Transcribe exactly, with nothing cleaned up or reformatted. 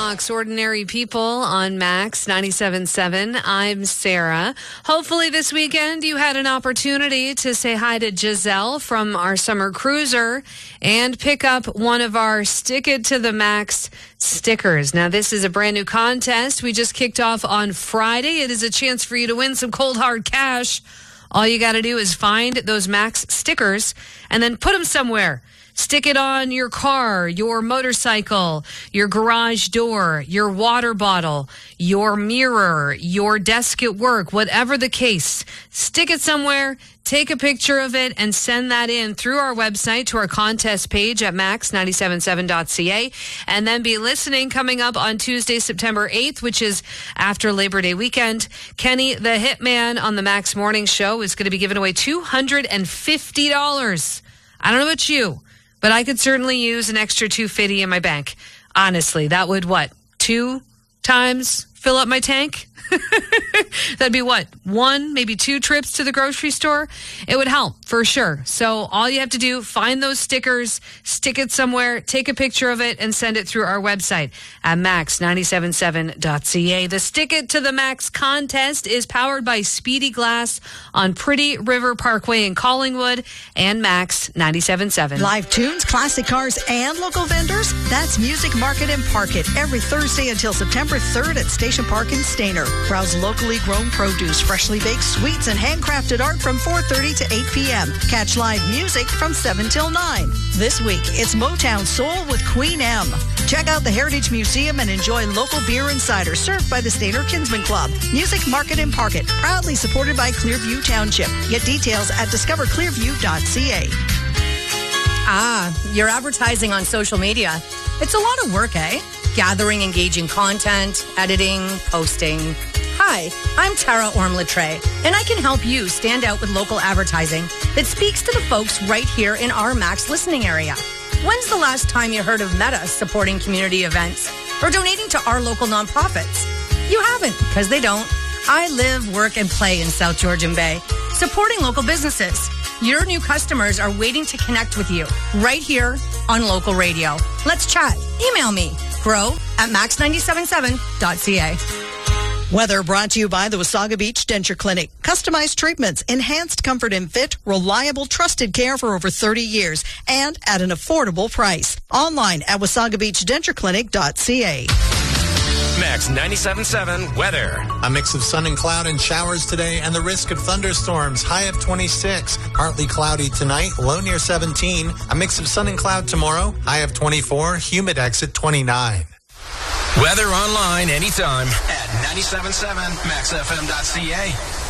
o'clock's Ordinary People on Max ninety-seven point seven. I'm Sarah. Hopefully this weekend you had an opportunity to say hi to Giselle from our summer cruiser and pick up one of our Stick It to the Max stickers. Now, this is a brand new contest we just kicked off on Friday. It is a chance for you to win some cold hard cash. All you got to do is find those Max stickers and then put them somewhere. Stick it on your car, your motorcycle, your garage door, your water bottle, your mirror, your desk at work, whatever the case. Stick it somewhere, take a picture of it, and send that in through our website to our contest page at max nine seven seven dot c a. And then be listening coming up on Tuesday, September eighth, which is after Labor Day weekend. Kenny, the Hitman on the Max Morning Show, is going to be giving away two hundred fifty dollars. I don't know about you, but I could certainly use an extra two hundred fifty dollars in my bank. Honestly, that would what? Two times fill up my tank? That'd be what? One, maybe two trips to the grocery store? It would help for sure. So all you have to do, find those stickers, stick it somewhere, take a picture of it, and send it through our website at max nine seven seven dot c a. The Stick It to the Max contest is powered by Speedy Glass on Pretty River Parkway in Collingwood and Max ninety-seven point seven. Live tunes, classic cars, and local vendors. That's Music Market and Park It every Thursday until September third at Station Park in Stayner. Browse locally grown produce, freshly baked sweets, and handcrafted art from four thirty to eight p.m. Catch live music from seven till nine. This week, it's Motown Soul with Queen M. Check out the Heritage Museum and enjoy local beer and cider served by the Stayner Kinsman Club. Music Market and Park It, proudly supported by Clearview Township. Get details at discover clearview dot c a. Ah, you're advertising on social media. It's a lot of work, eh? Gathering engaging content, editing, posting. Hi, I'm Tara Orm-Latre, and I can help you stand out with local advertising that speaks to the folks right here in our Max listening area. When's the last time you heard of Meta supporting community events or donating to our local nonprofits? You haven't, because they don't. I live, work, and play in South Georgian Bay, supporting local businesses. Your new customers are waiting to connect with you right here on local radio. Let's chat. Email me, grow at max nine seven seven dot c a. Weather brought to you by the Wasaga Beach Denture Clinic. Customized treatments, enhanced comfort and fit, reliable, trusted care for over thirty years, and at an affordable price. Online at wasaga beach denture clinic dot c a. Max ninety-seven point seven weather. A mix of sun and cloud and showers today and the risk of thunderstorms. High of twenty-six. Partly cloudy tonight, low near seventeen. A mix of sun and cloud tomorrow. High of twenty-four. Humid exit twenty-nine. Weather online anytime at ninety-seven point seven max f m dot c a.